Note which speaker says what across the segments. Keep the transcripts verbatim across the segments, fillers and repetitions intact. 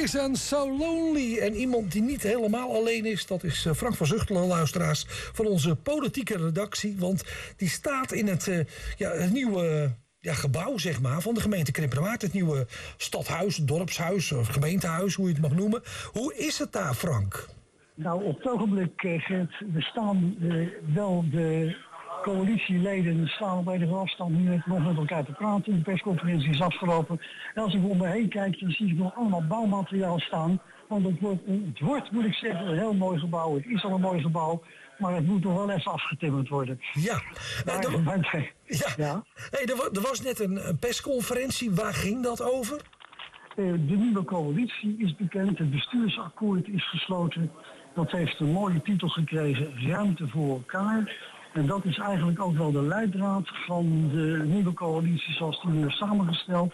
Speaker 1: En So Lonely. En iemand die niet helemaal alleen is, dat is Frank van Zuchtelen, luisteraars, van onze politieke redactie. Want die staat in het, uh, ja, het nieuwe ja, gebouw, zeg maar, van de gemeente Krimpenerwaard. Het nieuwe stadhuis, dorpshuis of gemeentehuis, hoe je het mag noemen. Hoe is het daar, Frank?
Speaker 2: Nou, op het ogenblik, uh, Gert, we staan uh, wel de coalitieleden staan op enige afstand nu nog met elkaar te praten. De persconferentie is afgelopen. En als ik om me heen kijk, dan zie ik nog allemaal bouwmateriaal staan. Want het wordt, het wordt, moet ik zeggen, een heel mooi gebouw. Het is al een mooi gebouw, maar het moet nog wel even afgetimmerd worden.
Speaker 1: Ja.
Speaker 2: Maar,
Speaker 1: er,
Speaker 2: maar,
Speaker 1: ja. ja. Hey, er, er was net een, een persconferentie. Waar ging dat over?
Speaker 2: Uh, de nieuwe coalitie is bekend. Het bestuursakkoord is gesloten. Dat heeft een mooie titel gekregen, Ruimte voor elkaar. En dat is eigenlijk ook wel de leidraad van de nieuwe coalitie zoals die nu is samengesteld.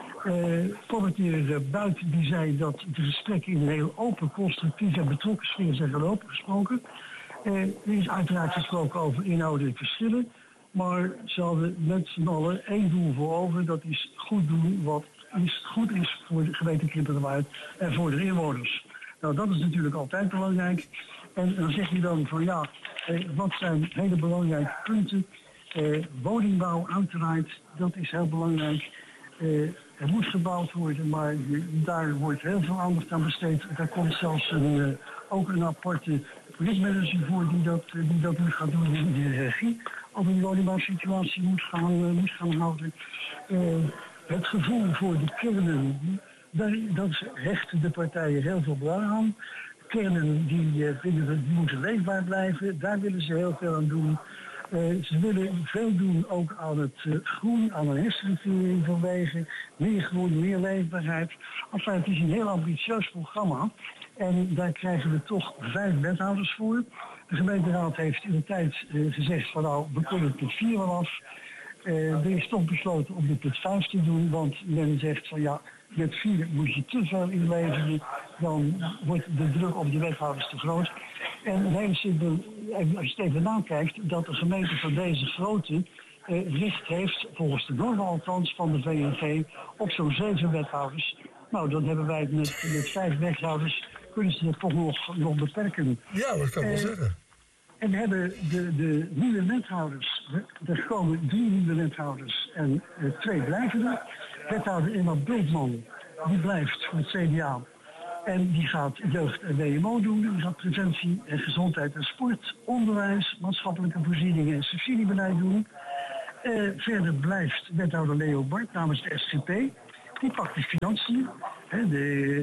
Speaker 2: Uh, Formateur Buiten die zei dat de gesprekken in een heel open, constructief en betrokken sfeer zijn gelopen gesproken. Uh, er is uiteraard gesproken over inhoudelijke verschillen. Maar ze hadden met z'n allen één doel voor ogen. Dat is goed doen wat is, goed is voor de gemeente Krimpenerwaard en voor de inwoners. Nou, dat is natuurlijk altijd belangrijk. En dan zeg je dan van ja, eh, wat zijn hele belangrijke punten. Eh, woningbouw uiteraard, dat is heel belangrijk. Eh, er moet gebouwd worden, maar daar wordt heel veel aandacht aan besteed. Daar komt zelfs een, uh, ook een aparte projectmanager voor die dat, uh, die dat nu gaat doen in de regie. Over de woningbouwsituatie moet gaan, uh, moet gaan houden. Uh, het gevoel voor de kernen, daar, dat hechten de partijen heel veel belang aan. Kernen die uh, vinden dat die moeten leefbaar blijven, daar willen ze heel veel aan doen. Uh, ze willen veel doen ook aan het uh, groen, aan een herstructurering van wegen, meer groen, meer leefbaarheid. Enfin, het is een heel ambitieus programma en daar krijgen we toch vijf wethouders voor. De gemeenteraad heeft in de tijd uh, gezegd van nou, we kunnen het met vier wel af. Uh, er is toch besloten om dit met vijf te doen, want men zegt van ja, met vier moet je te veel inleveren, dan wordt de druk op de wethouders te groot. En het hele simpel, als je het even nakijkt, dat de gemeente van deze grootte eh, recht heeft, volgens de normen althans, van de V N G, op zo'n zeven wethouders. Nou, dan hebben wij het met, met vijf wethouders, kunnen ze dat toch nog, nog beperken.
Speaker 1: Ja, dat kan ik wel
Speaker 2: eh,
Speaker 1: zeggen.
Speaker 2: En we hebben de, de nieuwe wethouders, er komen drie nieuwe wethouders en uh, twee blijven er. Wethouder Emma Bultman, die blijft voor het C D A. En die gaat jeugd en W M O doen, die gaat preventie en gezondheid en sport, onderwijs, maatschappelijke voorzieningen en subsidiebeleid doen. Uh, verder blijft wethouder Leo Bart namens de S G P. Die pakt de financiën, hè, de,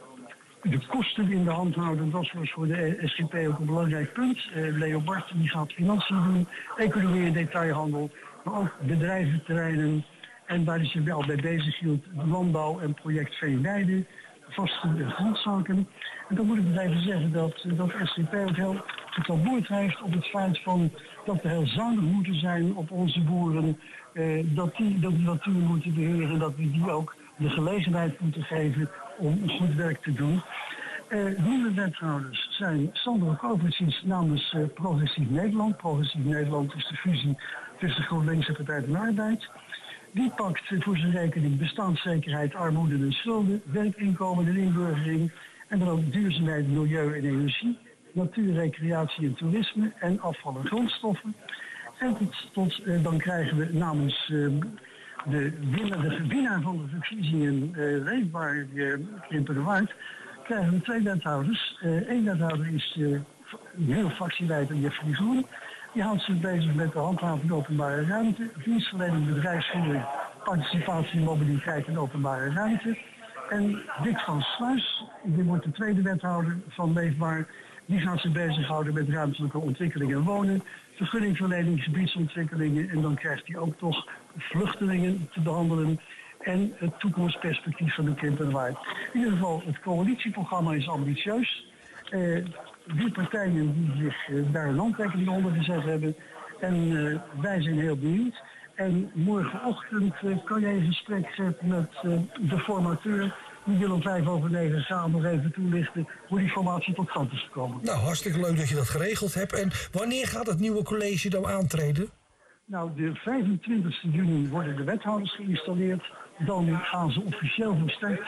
Speaker 2: de kosten in de hand houden, dat was voor de S G P ook een belangrijk punt. Uh, Leo Bart die gaat financiën doen, economie en detailhandel, maar ook bedrijventerreinen. En waar hij zich al bij bezig hield, landbouw en project Veenweide, vastgoed grondzaken. En dan moet ik nog even zeggen dat, dat S G P ook heel getaboerd heeft op het feit van dat we heel zuinig moeten zijn op onze boeren. Eh, dat die dat die natuur moeten beheren, dat we die ook de gelegenheid moeten geven om goed werk te doen. Uh, nieuwe wethouders zijn Sandro Kovacic namens uh, Progressief Nederland. Progressief Nederland is de fusie tussen GroenLinks en Partij van de Arbeid. Die pakt voor zijn rekening bestaanszekerheid, armoede en schulden, werkinkomen en inburgering en dan ook duurzaamheid, milieu en energie, natuur, recreatie en toerisme en afval en grondstoffen. En tot, tot uh, dan krijgen we namens uh, de, winnaar, de winnaar van de verkiezingen uh, Leefbaar uh, Krimpenerwaard krijgen we twee wethouders. Eén uh, wethouder is uh, een heel fractieleider Jeffrey Groen. Die houdt zich bezig met de handhaving openbare ruimte, dienstverlening bedrijfsvoering, participatie, mobiliteit en openbare ruimte. En Dick van Sluis, die wordt de tweede wethouder van Leefbaar, die gaat zich bezighouden met ruimtelijke ontwikkeling en wonen, vergunningverlening, gebiedsontwikkelingen en dan krijgt hij ook toch vluchtelingen te behandelen en het toekomstperspectief van de Krimpenerwaard. In ieder geval, het coalitieprogramma is ambitieus. Uh, die partijen die zich uh, daar een handtekening onder gezet hebben. En uh, wij zijn heel benieuwd. En morgenochtend uh, kan jij in gesprek zetten met uh, de formateur. Die wil om vijf over negen gaan nog even toelichten hoe die formatie tot stand is gekomen.
Speaker 1: Nou, hartstikke leuk dat je dat geregeld hebt. En wanneer gaat het nieuwe college dan aantreden?
Speaker 2: Nou, de vijfentwintigste juni worden de wethouders geïnstalleerd. Dan gaan ze officieel van start.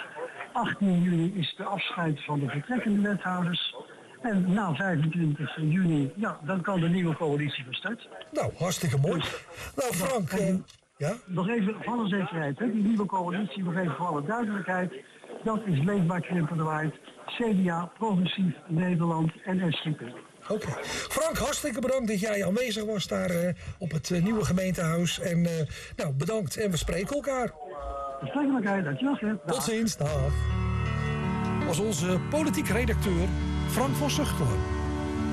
Speaker 2: achttien juni is de afscheid van de vertrekkende wethouders. En na vijfentwintig juni, ja, dan kan de nieuwe coalitie van start.
Speaker 1: Nou, hartstikke mooi. Nou, Frank, uh, ja?
Speaker 2: Nog even voor alle zekerheid, hè? Die nieuwe coalitie, nog even voor alle duidelijkheid. Dat is Leefbaar Krimpen de Waard, C D A, Progressief Nederland en S G P.
Speaker 1: Oké. Okay. Frank, hartstikke bedankt dat jij aanwezig was daar uh, op het uh, nieuwe gemeentehuis. En uh, nou, bedankt en we spreken elkaar.
Speaker 2: We spreken elkaar, dankjewel. Hè.
Speaker 1: Tot ziens, dag. Was onze politiek redacteur Frank van Zuchtelen.